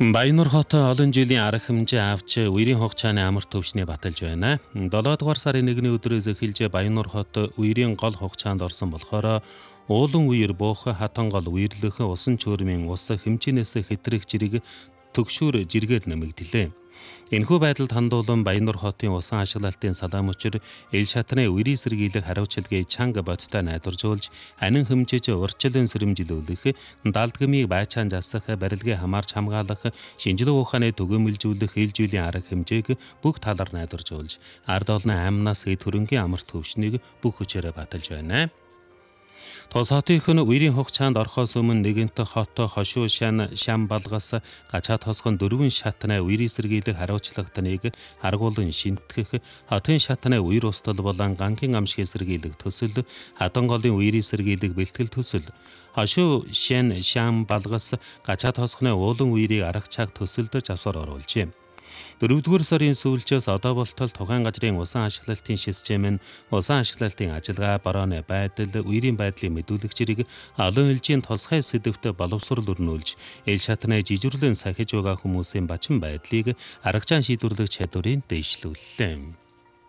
Баянур хот олон жилийн арга хэмжээ авч үерийн хугацааны амар төвшний баталж байна. 7 дугаар сарын 1-ний өдрөөс эхэлж Баянур хот үерийн гол хугацаанд орсон болохоор уулан үер буух хатан гол үерлөх усан чөөрмийн ус хэмжээнээс хэтрэх жирэг төгшүүр жиргээр нэмэгдлээ. Энэхүү байдалд хандуулан Баянур хотын усан ашиглалтын салаамчир ил шатны үерийн сэргийлэх хариуцлагыг чанга бодтой найдваржуулж анин хэмжээж урьдчилан сэрэмжилүүлэх, даалдгамыг байчаан засах, барилгыг хамаарч хамгаалах, шинжилгээ ухааны түгээмэлжүүлэх ил жилийн арга хэмжээг бүх талаар найдваржуулж, ард олны аймнаас эд хөрөнгийн амар төвшнийг бүх хүчээрээ баталж байна. Тус хотын үерийн хугацаанд орохоос өмнө нэгэнт хот хошуу шам балгас гачаад хосгон 4 шатны үерийн сэргийлэх хариуцлагтныг аргуулan шинтгэх, хотын шатны үер устал болон гангийн амшиг сэргийлэх төсөл, хатан голын үерийн сэргийлэх бэлтгэл төсөл, хошуу шам балгас гачаад хосгоны уулан үерийг аргачаах төсөлд засвар оруулжээ. 4-р сарын сүүлчээс одоо болтол тухайн газрын усан ашиглалтын систем нь усан ашиглалтын ажиллагаа, борооны байдал, үерийн байдлыг мэдүүлэх зэрэг олон элжийн тусгай сэдвт боловсрол өрнүүлж, ил шатны жижирлэн сахиж байгаа хүмүүсийн бачин байдлыг аргачаан шийдвэрлэх чадварыг дэвшлүүллээ.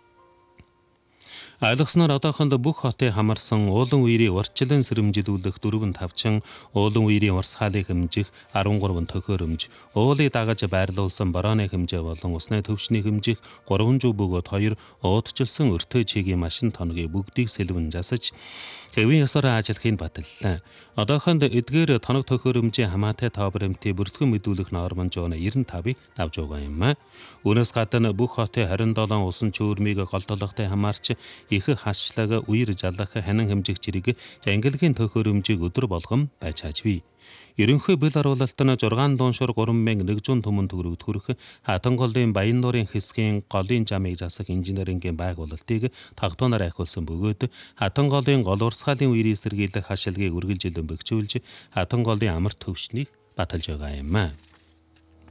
Ойлгосноор одоохонд бүх хотыг хамарсан уулан үерийн урьдчилан сэрэмжилүүлэх 4 тавчин, уулан үерийн урс хаалыг хэмжих 13 төхөөрөмж, уулыг дагаж байрлуулсан борооны хэмжээ болон усны төвшний хэмжих 300 бөгөөд 2 уудчилсан өртөө чигийн машин тоногийн бүгдийг сэлвэн засаж, хэвийн ёсоор ажиллахыг баталлаа. Одоохонд эдгээр тоног төхөөрөмжийн хамаатай тоо баримтыг бүртгэн мэдүүлэх норм нь 95-ыг давж байгаа юм. Үүнээс гадна бүх хотын 27 усан чөөрмийг гол толготой хамаарч их хасчлага, үер жалах, ханин хэмжих зэрэг ангилгийн төхөөрөмжийг өдөр болгон байж хаажвэ. Ерөнхий бэл оруулалт нь 6 дууншуур 3100 түмэн төгрөг төрөх хатан голын Баянуурын хэсгийн голын жамыг засах инженерингийн байгуулалтыг тогтооноор ахиулсан бөгөөд хатан голын гол урсгалын үерийн сэргийлэх хашилгийг үргэлжилэн бэхжүүлж хатан голын амар төвшнийг баталж байгаа юм.